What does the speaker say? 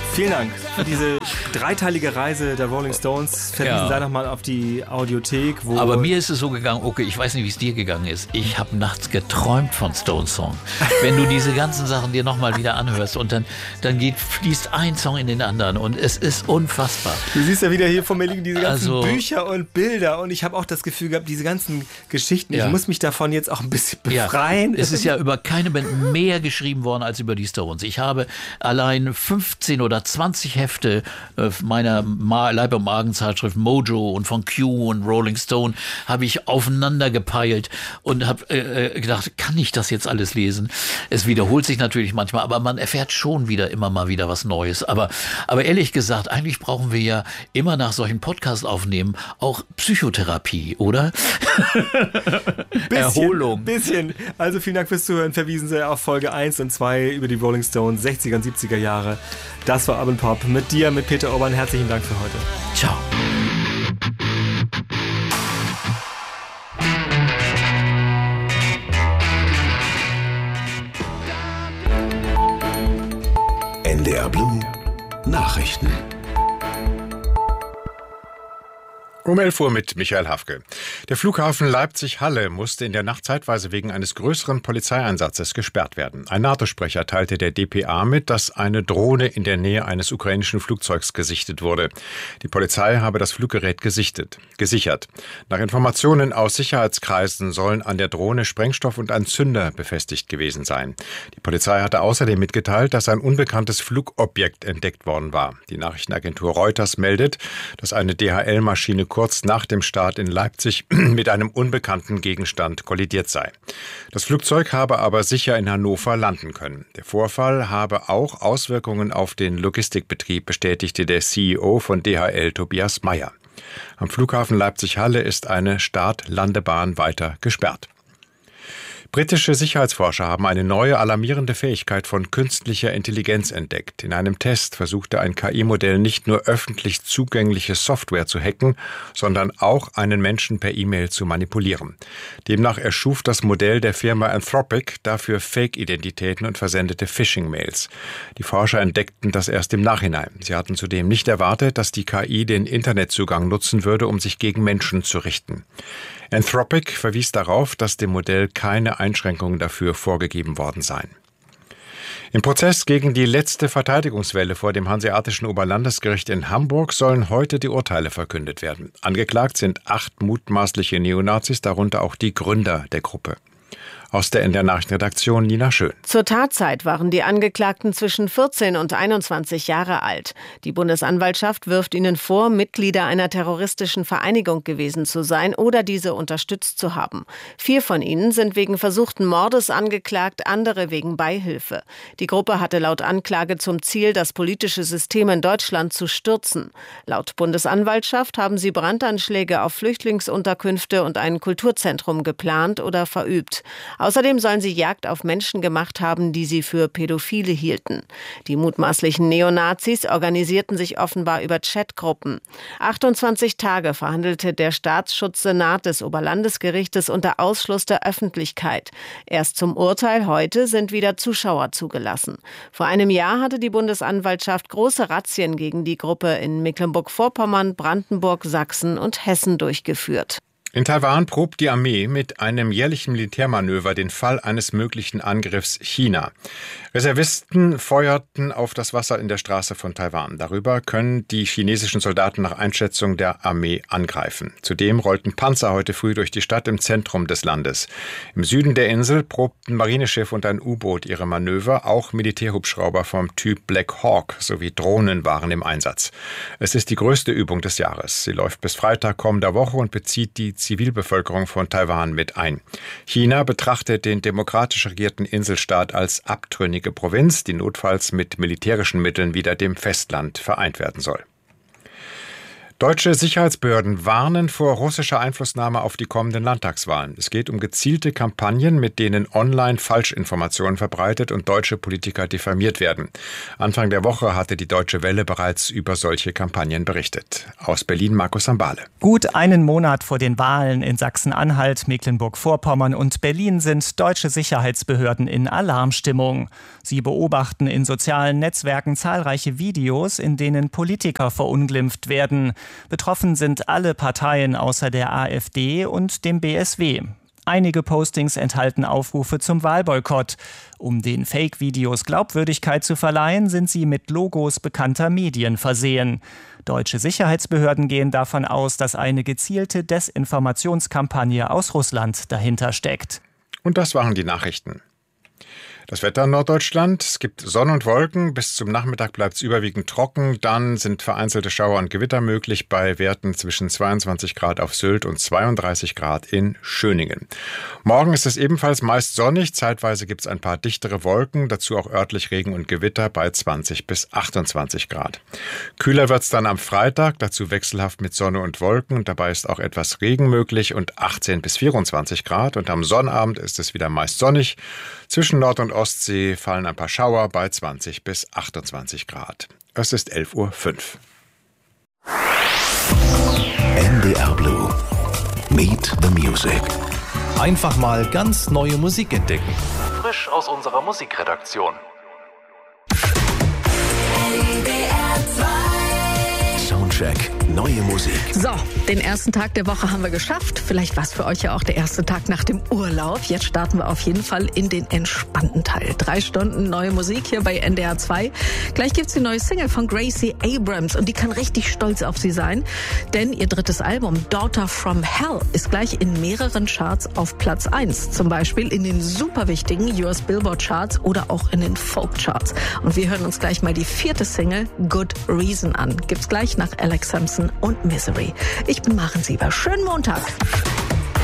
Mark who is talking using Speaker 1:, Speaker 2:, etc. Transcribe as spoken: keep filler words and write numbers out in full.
Speaker 1: Vielen Dank für diese dreiteilige Reise der Rolling Stones. Verwiesen
Speaker 2: Ja.
Speaker 1: sei nochmal auf die Audiothek. Wo
Speaker 2: Aber mir ist es so gegangen, okay, ich weiß nicht, wie es dir gegangen ist. Ich habe nachts geträumt von Stones Song. Wenn du diese ganzen Sachen dir nochmal wieder anhörst und dann, dann geht, fließt ein Song in den anderen und es ist unfassbar.
Speaker 1: Du siehst ja wieder hier vor mir liegen diese ganzen
Speaker 2: Also-
Speaker 1: Bücher und Bilder und ich habe auch das Gefühl gehabt, diese ganzen Geschichten,
Speaker 2: Ja.
Speaker 1: ich muss mich davon jetzt auch ein bisschen
Speaker 2: Ja,
Speaker 1: befreien.
Speaker 2: es ist ja über keine Band mehr geschrieben worden als über die Stones. Ich habe allein fünfzehn oder zwanzig Hefte äh, meiner Ma- Leib- und Magenzeitschrift Mojo und von Q und Rolling Stone habe ich aufeinander gepeilt und habe äh, gedacht, kann ich das jetzt alles lesen? Es wiederholt sich natürlich manchmal, aber man erfährt schon wieder immer mal wieder was Neues. Aber, aber ehrlich gesagt, eigentlich brauchen wir ja immer nach solchen Podcasts aufnehmen auch Psychotherapie, oder?
Speaker 1: Bisschen,
Speaker 2: Erholung.
Speaker 1: Bisschen. Also vielen Dank fürs Zuhören. Verwiesen Sie auf Folge eins und zwei über die Rolling Stones, sechziger und siebziger Jahre. Das war Urban Pop mit dir, mit Peter Urban. Herzlichen Dank für heute.
Speaker 2: Ciao.
Speaker 3: N D R Blue Nachrichten.
Speaker 4: Um elf Uhr mit Michael Hafke. Der Flughafen Leipzig-Halle musste in der Nacht zeitweise wegen eines größeren Polizeieinsatzes gesperrt werden. Ein NATO-Sprecher teilte der D P A mit, dass eine Drohne in der Nähe eines ukrainischen Flugzeugs gesichtet wurde. Die Polizei habe das Fluggerät gesichtet, gesichert. Nach Informationen aus Sicherheitskreisen sollen an der Drohne Sprengstoff und ein Zünder befestigt gewesen sein. Die Polizei hatte außerdem mitgeteilt, dass ein unbekanntes Flugobjekt entdeckt worden war. Die Nachrichtenagentur Reuters meldet, dass eine D H L-Maschine kurz nach dem Start in Leipzig mit einem unbekannten Gegenstand kollidiert sei. Das Flugzeug habe aber sicher in Hannover landen können. Der Vorfall habe auch Auswirkungen auf den Logistikbetrieb, bestätigte der C E O von D H L, Tobias Meyer. Am Flughafen Leipzig-Halle ist eine Start-Landebahn weiter gesperrt. Britische Sicherheitsforscher haben eine neue alarmierende Fähigkeit von künstlicher Intelligenz entdeckt. In einem Test versuchte ein K I-Modell nicht nur öffentlich zugängliche Software zu hacken, sondern auch einen Menschen per E-Mail zu manipulieren. Demnach erschuf das Modell der Firma Anthropic dafür Fake-Identitäten und versendete Phishing-Mails. Die Forscher entdeckten das erst im Nachhinein. Sie hatten zudem nicht erwartet, dass die K I den Internetzugang nutzen würde, um sich gegen Menschen zu richten. Anthropic verwies darauf, dass dem Modell keine Einschränkungen dafür vorgegeben worden seien. Im Prozess gegen die letzte Verteidigungswelle vor dem Hanseatischen Oberlandesgericht in Hamburg sollen heute die Urteile verkündet werden. Angeklagt sind acht mutmaßliche Neonazis, darunter auch die Gründer der Gruppe. Aus der N D R-Nachrichtenredaktion Nina Schön.
Speaker 5: Zur Tatzeit waren die Angeklagten zwischen vierzehn und einundzwanzig Jahre alt. Die Bundesanwaltschaft wirft ihnen vor, Mitglieder einer terroristischen Vereinigung gewesen zu sein oder diese unterstützt zu haben. Vier von ihnen sind wegen versuchten Mordes angeklagt, andere wegen Beihilfe. Die Gruppe hatte laut Anklage zum Ziel, das politische System in Deutschland zu stürzen. Laut Bundesanwaltschaft haben sie Brandanschläge auf Flüchtlingsunterkünfte und ein Kulturzentrum geplant oder verübt. Außerdem sollen sie Jagd auf Menschen gemacht haben, die sie für Pädophile hielten. Die mutmaßlichen Neonazis organisierten sich offenbar über Chatgruppen. achtundzwanzig Tage verhandelte der Staatsschutzsenat des Oberlandesgerichtes unter Ausschluss der Öffentlichkeit. Erst zum Urteil heute sind wieder Zuschauer zugelassen. Vor einem Jahr hatte die Bundesanwaltschaft große Razzien gegen die Gruppe in Mecklenburg-Vorpommern, Brandenburg, Sachsen und Hessen durchgeführt.
Speaker 4: In Taiwan probt die Armee mit einem jährlichen Militärmanöver den Fall eines möglichen Angriffs China. Reservisten feuerten auf das Wasser in der Straße von Taiwan. Darüber können die chinesischen Soldaten nach Einschätzung der Armee angreifen. Zudem rollten Panzer heute früh durch die Stadt im Zentrum des Landes. Im Süden der Insel probten Marineschiff und ein U-Boot ihre Manöver. Auch Militärhubschrauber vom Typ Black Hawk sowie Drohnen waren im Einsatz. Es ist die größte Übung des Jahres. Sie läuft bis Freitag kommender Woche und bezieht die Zivilbevölkerung von Taiwan mit ein. China betrachtet den demokratisch regierten Inselstaat als abtrünnige Provinz, die notfalls mit militärischen Mitteln wieder dem Festland vereint werden soll. Deutsche Sicherheitsbehörden warnen vor russischer Einflussnahme auf die kommenden Landtagswahlen. Es geht um gezielte Kampagnen, mit denen online Falschinformationen verbreitet und deutsche Politiker diffamiert werden. Anfang der Woche hatte die Deutsche Welle bereits über solche Kampagnen berichtet. Aus Berlin Markus Sambale.
Speaker 6: Gut einen Monat vor den Wahlen in Sachsen-Anhalt, Mecklenburg-Vorpommern und Berlin sind deutsche Sicherheitsbehörden in Alarmstimmung. Sie beobachten in sozialen Netzwerken zahlreiche Videos, in denen Politiker verunglimpft werden. Betroffen sind alle Parteien außer der AfD und dem B S W. Einige Postings enthalten Aufrufe zum Wahlboykott. Um den Fake-Videos Glaubwürdigkeit zu verleihen, sind sie mit Logos bekannter Medien versehen. Deutsche Sicherheitsbehörden gehen davon aus, dass eine gezielte Desinformationskampagne aus Russland dahinter steckt.
Speaker 4: Und das waren die Nachrichten. Das Wetter in Norddeutschland, es gibt Sonne und Wolken, bis zum Nachmittag bleibt es überwiegend trocken, dann sind vereinzelte Schauer und Gewitter möglich bei Werten zwischen zweiundzwanzig Grad auf Sylt und zweiunddreißig Grad in Schöningen. Morgen ist es ebenfalls meist sonnig, zeitweise gibt es ein paar dichtere Wolken, dazu auch örtlich Regen und Gewitter bei zwanzig bis achtundzwanzig Grad. Kühler wird es dann am Freitag, dazu wechselhaft mit Sonne und Wolken, dabei ist auch etwas Regen möglich und achtzehn bis vierundzwanzig Grad und am Sonnabend ist es wieder meist sonnig. Zwischen Nord- und Ostsee fallen ein paar Schauer bei zwanzig bis achtundzwanzig Grad. Es ist elf Uhr fünf.
Speaker 3: N D R Blue. Meet the Music.
Speaker 7: Einfach mal ganz neue Musik entdecken. Frisch aus unserer Musikredaktion.
Speaker 3: Soundcheck. Neue Musik.
Speaker 8: So, den ersten Tag der Woche haben wir geschafft. Vielleicht war es für euch ja auch der erste Tag nach dem Urlaub. Jetzt starten wir auf jeden Fall in den entspannten Teil. Drei Stunden neue Musik hier bei N D R zwei. Gleich gibt's die neue Single von Gracie Abrams und die kann richtig stolz auf sie sein. Denn ihr drittes Album Daughter from Hell ist gleich in mehreren Charts auf Platz eins. Zum Beispiel in den super wichtigen U S Billboard Charts oder auch in den Folk Charts. Und wir hören uns gleich mal die vierte Single Good Reason an. Gibt's gleich nach Alex Sampson und Misery. Ich bin Maren Sieber. Schönen Montag.